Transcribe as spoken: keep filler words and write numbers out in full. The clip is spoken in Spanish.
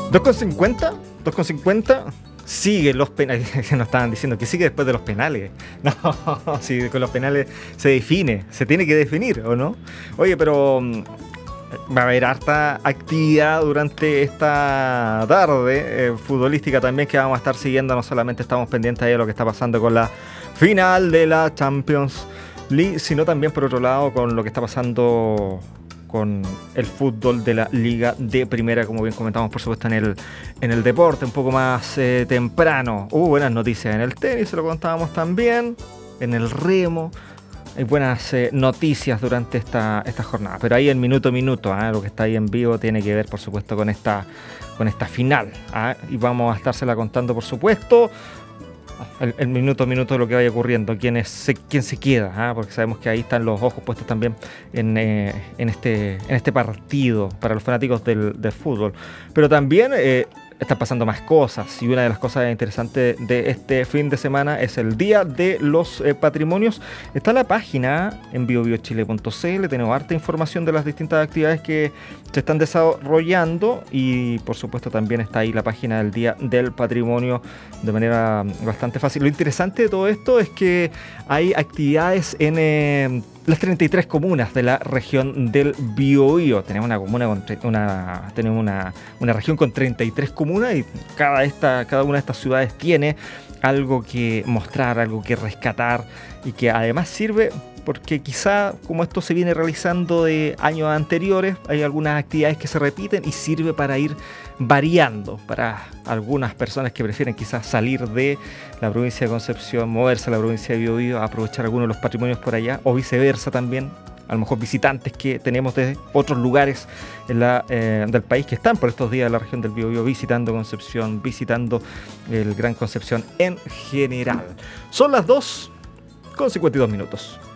dos con cincuenta, dos con cincuenta. Sigue los penales, nos estaban diciendo que sigue después de los penales. No, si con los penales se define, se tiene que definir, ¿o no? Oye, pero va a haber harta actividad durante esta tarde, eh, futbolística también, que vamos a estar siguiendo. No solamente estamos pendientes de lo que está pasando con la final de la Champions League, sino también, por otro lado, con lo que está pasando con el fútbol de la Liga de Primera, como bien comentamos, por supuesto, en el, en el deporte, un poco más eh, temprano. Hubo buenas noticias en el tenis, se lo contábamos también, en el remo. Hay buenas eh, noticias durante esta, esta jornada, pero ahí en minuto a minuto, ¿eh? Lo que está ahí en vivo tiene que ver, por supuesto, con esta, con esta final, ¿eh? Y vamos a estársela contando, por supuesto, el, el minuto a minuto de lo que vaya ocurriendo, quién, es, quién se queda, ¿eh? Porque sabemos que ahí están los ojos puestos también en, eh, en, este, en este partido para los fanáticos del, del fútbol. Pero también eh, están pasando más cosas, y una de las cosas interesantes de este fin de semana es el Día de los eh, Patrimonios. Está la página en bio bio chile punto c l, tenemos harta información de las distintas actividades que se están desarrollando, y por supuesto también está ahí la página del Día del Patrimonio de manera bastante fácil. Lo interesante de todo esto es que hay actividades en eh, las treinta y tres comunas de la región del Biobío. Tenemos una comuna con una tenemos una, una región con treinta y tres comunas, y cada esta cada una de estas ciudades tiene algo que mostrar, algo que rescatar, y que además sirve porque quizá, como esto se viene realizando de años anteriores, hay algunas actividades que se repiten y sirve para ir variando para algunas personas que prefieren quizás salir de la provincia de Concepción, moverse a la provincia de Biobío, aprovechar algunos de los patrimonios por allá, o viceversa también. A lo mejor visitantes que tenemos de otros lugares en la, eh, del país que están por estos días en la región del Biobío visitando Concepción, visitando el Gran Concepción en general. Son las dos con cincuenta y dos minutos.